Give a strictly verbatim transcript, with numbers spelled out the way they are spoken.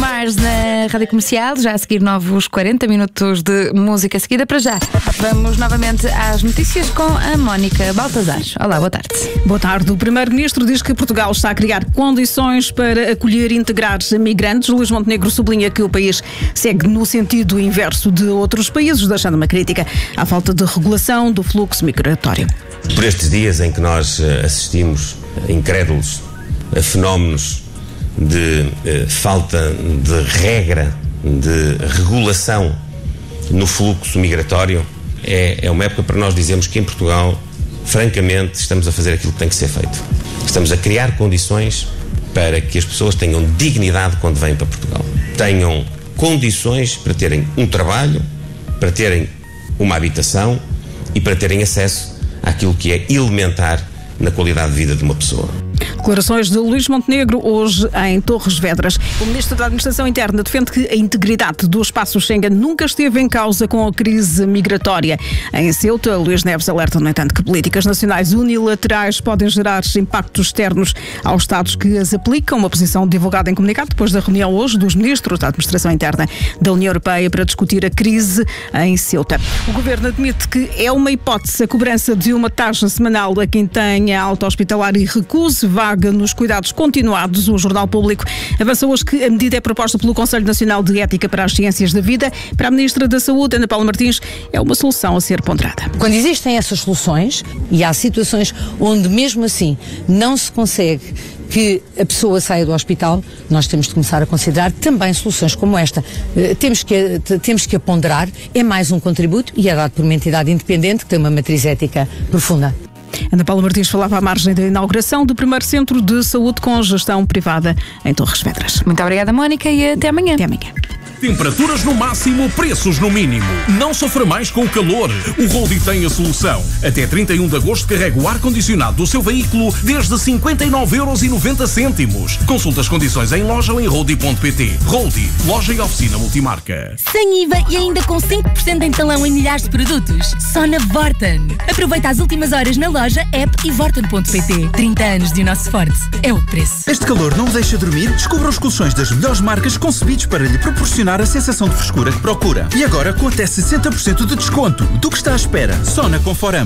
Mars na Rádio Comercial. Já a seguir novos quarenta minutos de música seguida. Para já, vamos novamente às notícias com a Mónica Baltazar. Olá, boa tarde. Boa tarde. O Primeiro-Ministro diz que Portugal está a criar condições para acolher e integrar migrantes. Luís Montenegro sublinha que o país segue no sentido inverso de outros países, deixando uma crítica à falta de regulação do fluxo migratório. Por estes dias em que nós assistimos incrédulos a fenómenos de eh, falta de regra, de regulação no fluxo migratório, é, é uma época para nós dizermos que em Portugal, francamente, estamos a fazer aquilo que tem que ser feito. Estamos a criar condições para que as pessoas tenham dignidade quando vêm para Portugal. Tenham condições para terem um trabalho, para terem uma habitação e para terem acesso àquilo que é elementar na qualidade de vida de uma pessoa. Declarações de Luís Montenegro hoje em Torres Vedras. O Ministro da Administração Interna defende que a integridade do espaço Schengen nunca esteve em causa com a crise migratória. Em Ceuta, Luís Neves alerta, no entanto, que políticas nacionais unilaterais podem gerar impactos externos aos Estados que as aplicam. Uma posição divulgada em comunicado depois da reunião hoje dos Ministros da Administração Interna da União Europeia para discutir a crise em Ceuta. O Governo admite que é uma hipótese a cobrança de uma taxa semanal a quem tenha alta hospitalar e recuse vaga nos cuidados continuados. O Jornal Público avança hoje que a medida é proposta pelo Conselho Nacional de Ética para as Ciências da Vida. Para a Ministra da Saúde, Ana Paula Martins, é uma solução a ser ponderada. Quando existem essas soluções, e há situações onde mesmo assim não se consegue que a pessoa saia do hospital, nós temos de começar a considerar também soluções como esta. Temos que, temos que a ponderar, é mais um contributo e é dado por uma entidade independente que tem uma matriz ética profunda. Ana Paula Martins falava à margem da inauguração do primeiro centro de saúde com gestão privada em Torres Vedras. Muito obrigada, Mónica, e até amanhã. Até amanhã. Temperaturas no máximo, preços no mínimo. Não sofra mais com o calor. O Roldie tem a solução. Até trinta e um de agosto carrega o ar-condicionado do seu veículo desde cinquenta e nove euros e noventa cêntimos. Consulta as condições em loja ou em roldie ponto pt. Roldie, loja e oficina multimarca. Sem I V A e ainda com cinco por cento em talão em milhares de produtos. Só na Vorten. Aproveita as últimas horas na loja, app e vorten ponto pt. trinta anos de nosso forte. É o preço. Este calor não o deixa dormir? Descubra os colchões das melhores marcas concebidos para lhe proporcionar a sensação de frescura que procura. E agora com até sessenta por cento de desconto. Do que está à espera? Só na Conforama.